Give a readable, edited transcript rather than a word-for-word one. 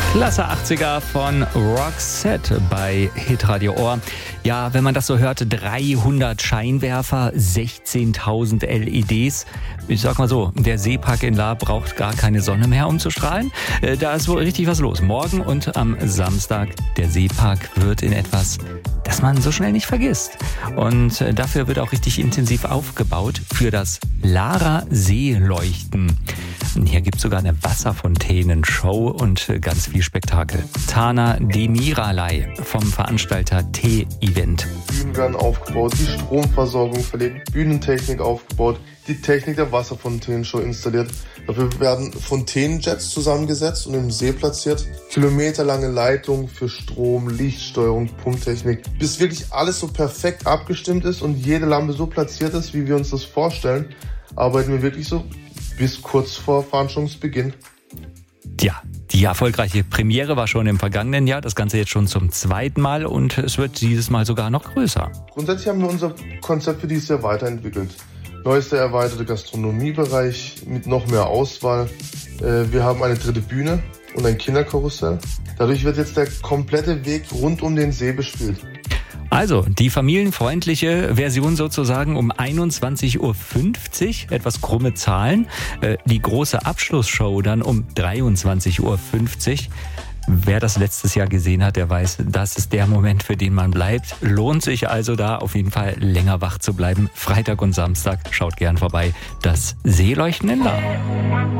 Klasse 80er von Roxette bei Hitradio Ohr. Ja, wenn man das so hört, 300 Scheinwerfer, 16.000 LEDs. Ich sag mal so, der Seepark in Lahr braucht gar keine Sonne mehr, um zu strahlen. Da ist wohl richtig was los. Morgen und am Samstag, der Seepark wird in etwas, das man so schnell nicht vergisst. Und dafür wird auch richtig intensiv aufgebaut für das Lahrer Seeleuchten. Hier gibt es sogar eine Wasserfontänenshow und ganz viel Spektakel. Tana Demiralay vom Veranstalter T-Event. Bühnen werden aufgebaut, die Stromversorgung verlegt, Bühnentechnik aufgebaut, die Technik der Wasserfontänenshow installiert. Dafür werden Fontänenjets zusammengesetzt und im See platziert. Kilometerlange Leitungen für Strom, Lichtsteuerung, Pumptechnik. Bis wirklich alles so perfekt abgestimmt ist und jede Lampe so platziert ist, wie wir uns das vorstellen, arbeiten wir wirklich so bis kurz vor Veranstaltungsbeginn. Ja, die erfolgreiche Premiere war schon im vergangenen Jahr, das Ganze jetzt schon zum zweiten Mal und es wird dieses Mal sogar noch größer. Grundsätzlich haben wir unser Konzept für dieses Jahr weiterentwickelt. Neuester erweiterte Gastronomiebereich mit noch mehr Auswahl. Wir haben eine dritte Bühne und ein Kinderkarussell. Dadurch wird jetzt der komplette Weg rund um den See bespielt. Also, die familienfreundliche Version sozusagen um 21.50 Uhr, etwas krumme Zahlen. Die große Abschlussshow dann um 23.50 Uhr. Wer das letztes Jahr gesehen hat, der weiß, das ist der Moment, für den man bleibt. Lohnt sich also da auf jeden Fall länger wach zu bleiben. Freitag und Samstag, schaut gern vorbei. Das Seeleuchten in Lahr.